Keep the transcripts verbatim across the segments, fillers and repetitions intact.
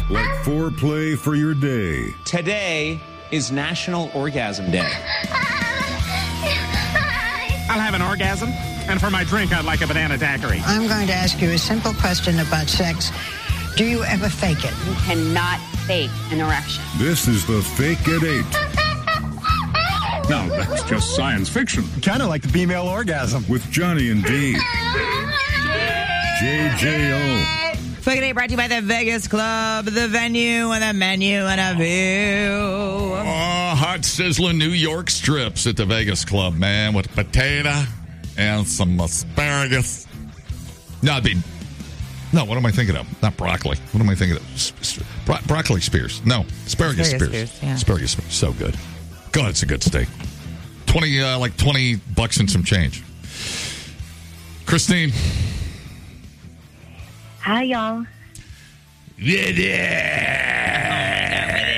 like foreplay for your day. Today is National Orgasm Day. I'll have an orgasm, and for my drink, I'd like a banana daiquiri. I'm going to ask you a simple question about sex. Do you ever fake it? You cannot fake an erection. This is the Fake at Eight. No, that's just science fiction. Kind of like the female orgasm. With Johnny and Dave. J J O. Fake at Eight brought to you by the Vegas Club, the venue and the menu and a view. Oh, hot sizzling New York strips at the Vegas Club, man, with potato and some asparagus. No, it'd be, no, what am I thinking of? Not broccoli. What am I thinking of? Bro- broccoli spears. No, asparagus, Asparagus spears. spears, yeah. Asparagus spears. So good. God, it's a good steak. Twenty, uh, like twenty bucks and some change. Christine. Hi, y'all. Yeah, yeah,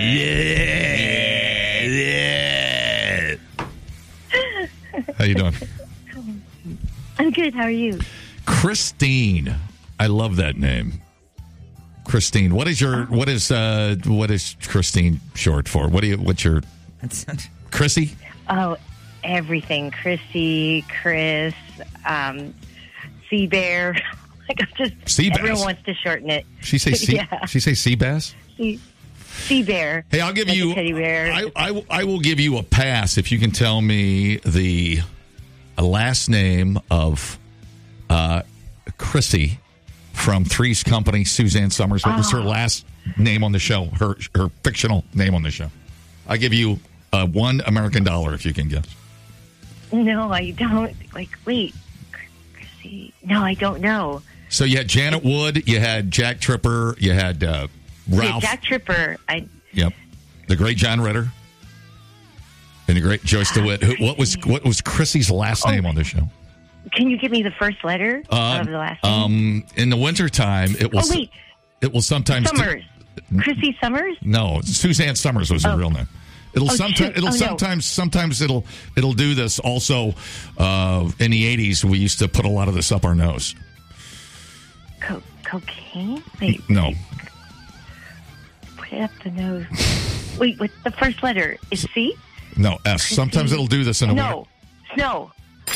yeah, yeah. How you doing? I'm good. How are you? Christine. I love that name. Christine. What is your what is uh what is Christine short for? What do you what's your Chrissy? Oh, everything. Chrissy, Chris, um, Sea Bear. Like I'm just Sea Bass. Everyone wants to shorten it. She say sea, yeah. She say sea bass? Sea, sea Bear. Hey, I'll give like you a teddy bear. I, I I will give you a pass if you can tell me the last name of uh, Chrissy from Three's Company, Suzanne Summers. What was her last name on the show? Her her fictional name on the show. I'll give you uh, one American dollar if you can guess. No, I don't. Like, wait. Chrissy. No, I don't know. So you had Janet Wood, you had Jack Tripper, you had uh, Ralph. Yeah, Jack Tripper. I. Yep. The great John Ritter. And the great Joyce DeWitt. Who, what was what was Chrissy's last Oh. name on the show? Can you give me the first letter Uh, of the last name? um, in the wintertime, it was. Oh, wait. It will sometimes. Summers. Chrissy Summers? No, Suzanne Summers was her Oh. real name. It'll Oh, sometimes. shoot. It'll Oh, no. sometimes. Sometimes it'll. It'll do this. Also, uh, in the eighties, we used to put a lot of this up our nose. Co- cocaine? Wait. No. Put it up the nose. Wait, what's the first letter? Is C? No, S. Sometimes it'll do this in a No. Snow.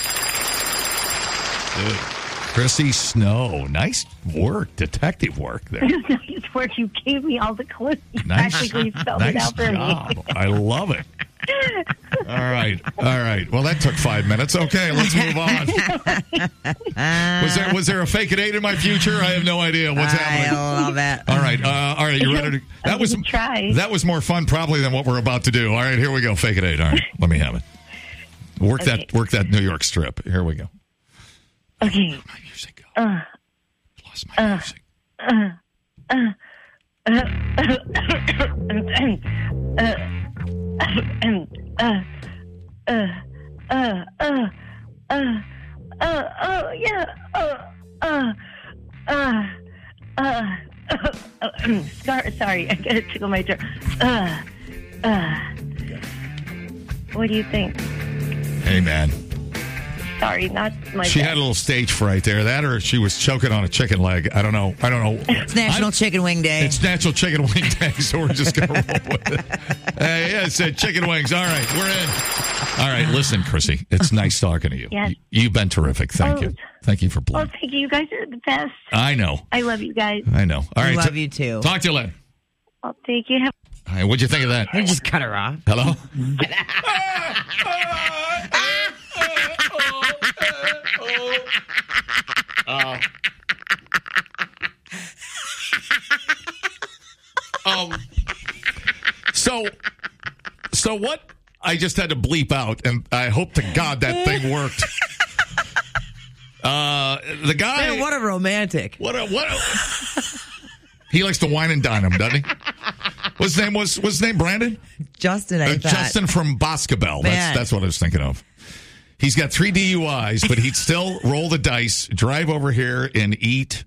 winter. Chrissy Snow. Nice work. Detective work there. Nice work. You gave me all the clues. You Nice, practically spelled it nice out for job. me. I love it. All right. All right. Well, that took five minutes. Okay, let's move on. was there was there a fake at eight in my future? I have no idea what's I happening. love it. All right. Uh, all right. You ready to? That was try. that was more fun probably than what we're about to do. All right. Here we go. Fake at eight. All right. Let me have it. Work Okay. that work that New York strip. Here we go. Okay. Where'd my music go? Uh, Lost my uh, music. uh, uh, uh, uh, uh, uh, uh, uh, uh, uh, uh, uh, yeah, uh, uh, uh, uh, uh, Scar- sorry, I gotta tickle my throat. Uh, uh, what do you think? Hey, man. Sorry, not my She best. had a little stage fright there. That or she was choking on a chicken leg. I don't know. I don't know. It's National I'm- Chicken Wing Day. It's National Chicken Wing Day, so we're just going to roll with it. Hey, yeah, it said chicken wings. All right, we're in. All right, listen, Chrissy, it's nice talking to you. Yes. You- You've been terrific. Thank Oh. you. Thank you for Oh, playing. thank you. You guys are the best. I know. I love you guys. I know. All right. love t- you too. Talk to you later. Oh, thank you. Have- All right, what'd you think of that? You just cut her off. Hello? Uh, um, so, so what I just had to bleep out, and I hope to God that thing worked. Uh, the guy. Man, what a romantic. What a what? A, he likes to wine and dine him, doesn't he? What's his name? Was what's his name? Brandon. Justin, I Uh, thought. Justin from Boscobel. That's Man. that's what I was thinking of. He's got three D U Is, but he'd still roll the dice, drive over here, and eat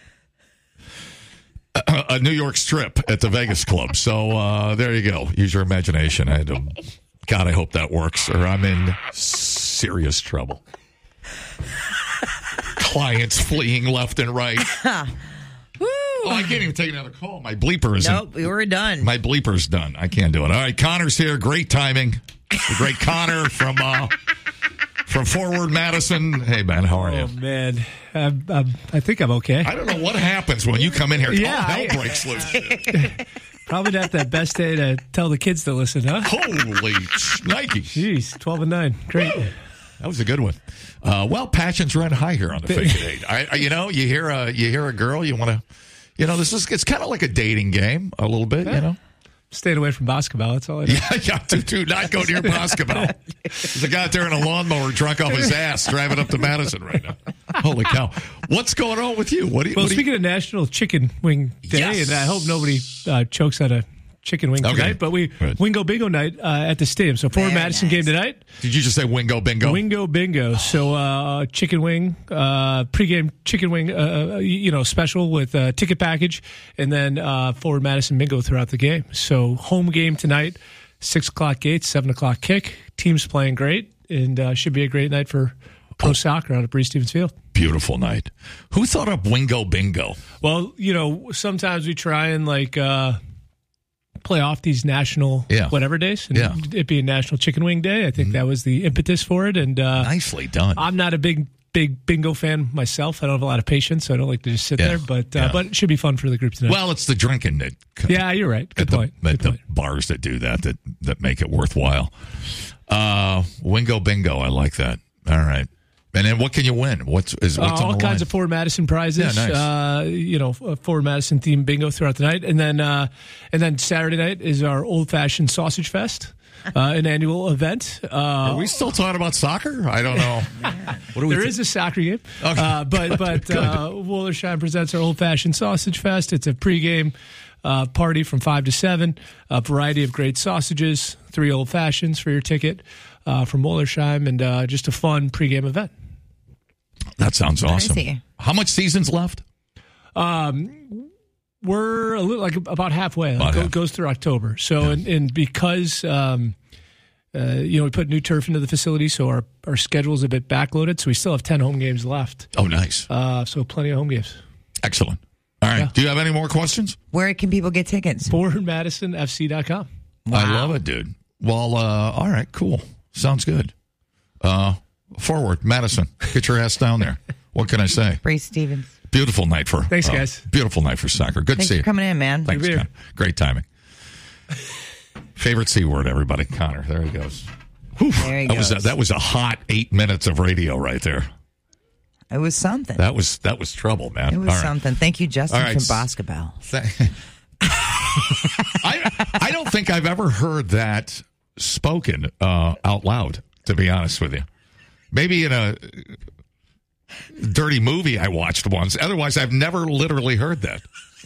a, a New York strip at the Vegas Club. So uh, there you go. Use your imagination. I don't, God, I hope that works, or I'm in serious trouble. Clients fleeing left and right. Woo! Oh, I can't even take another call. My bleeper isn't. Nope, we were done. My bleeper's done. I can't do it. All right, Connor's here. Great timing. The great Connor from uh, from Forward Madison. Hey, man, how are you? Oh, man. I'm, I'm, I think I'm okay. I don't know what happens when you come in here. Yeah, All hell I- breaks loose. Probably not the best day to tell the kids to listen, huh? Holy Nike. Jeez, twelve and nine. Great. That was a good one. Uh, well, passion's running high here on the Fake It Eight. I, I, you know, you hear a you hear a girl, you want to, you know, this is it's kind of like a dating game a little bit, you know. Staying away from basketball. That's all I know. Yeah, yeah, do, do not go near basketball. There's a guy out there in a lawnmower drunk off his ass driving up to Madison right now. Holy cow! What's going on with you? What do you? Well, what do you- speaking of National Chicken Wing Day, Yes. and I hope nobody uh, chokes on a chicken wing Okay. tonight, but we Good. Wingo Bingo night uh, at the stadium. So Forward Very Madison nice. game tonight. Did you just say Wingo Bingo? Wingo Bingo. So uh, chicken wing, uh, pregame chicken wing, uh, you know, special with uh, ticket package, and then uh, Forward Madison Bingo throughout the game. So home game tonight, six o'clock gates, seven o'clock kick. Team's playing great, and uh, should be a great night for pro Oh. soccer out at Breeze Stevens Field. Beautiful night. Who thought up Wingo Bingo? Well, you know, sometimes we try and like uh, play off these national Yeah. whatever days, and Yeah. it being National Chicken Wing Day. I think that was the impetus for it, and uh, Nicely done. I'm not a big big bingo fan myself. I don't have a lot of patience, so I don't like to just sit Yeah. there. But uh, Yeah. but it should be fun for the group tonight. Well, it's the drinking that. yeah, you're right. Good at the, point. at Good the point. bars that do that that that make it worthwhile. Uh, Wingo Bingo, I like that. All right, and then what can you win? What's is Uh, what's on all the kinds line? of Forward Madison prizes. Yeah, nice. uh, you know, Forward Madison themed bingo throughout the night, and then uh, and then Saturday night is our old fashioned sausage fest, uh, an annual event. Uh, Are we still talking about soccer? I don't know. What do we? There thi- is a soccer game, Okay. uh, but Good, but good. uh, Wollersheim presents our old fashioned sausage fest. It's a pregame uh, party from five to seven. A variety of great sausages, three old fashions for your ticket uh, from Wollersheim, and uh, just a fun pregame event. That sounds awesome. Crazy. How much season's left? Um, we're a little like about halfway. About It go- half. goes through October. So and, and because. Um, Uh, you know, we put new turf into the facility, so our, our schedule is a bit backloaded. So we still have ten home games left. Oh, nice. Uh, so plenty of home games. Excellent. All right. Yeah. Do you have any more questions? Where can people get tickets? Forward Madison F C dot com. I love it, dude. Well, uh, all right, cool. Sounds good. Uh, forward, Madison. Get your ass down there. What can I say? Breeze Stevens. Beautiful night for Thanks, uh, guys. Beautiful night for soccer. Good Thanks to see for you. coming in, man. Thanks, Good beer. Con. Great timing. Favorite C word, everybody. Connor. There he goes. Whew. There he that was a, goes. that was a hot eight minutes of radio right there. It was something. That was that was trouble, man. it was All right. something. Thank you, Justin, All right. from basketball. Th- I I don't think I've ever heard that spoken uh, out loud. To be honest with you, maybe in a dirty movie I watched once. Otherwise, I've never literally heard that.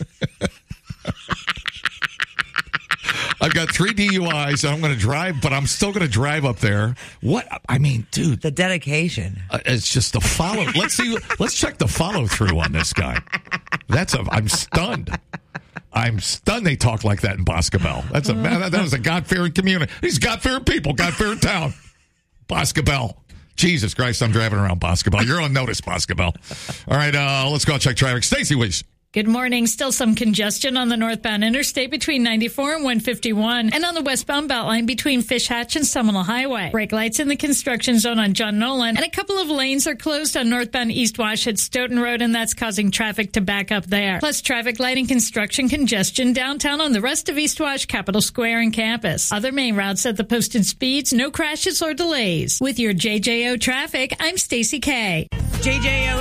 I've got three D U Is. And I'm going to drive, but I'm still going to drive up there. What? I mean, dude, The dedication. uh, it's just the follow. Let's see. Let's check the follow through on this guy. That's a. I'm stunned. I'm stunned. They talk like that in Boscobel. That's a man. That, that was a God fearing community. These God fearing people. God fearing town. Boscobel. Jesus Christ! I'm driving around Boscobel. You're on notice, Boscobel. All right. Uh, let's go check traffic. Stacy, please. Good morning. Still some congestion on the northbound interstate between ninety-four and one fifty-one, and on the westbound Beltline between Fish Hatch and Seminole Highway. Brake lights in the construction zone on John Nolan, and a couple of lanes are closed on northbound East Wash at Stoughton Road, and that's causing traffic to back up there. Plus traffic lighting construction congestion downtown on the rest of East Wash, Capitol Square, and campus. Other main routes at the posted speeds, no crashes or delays. With your J J O traffic, I'm Stacy K. J J O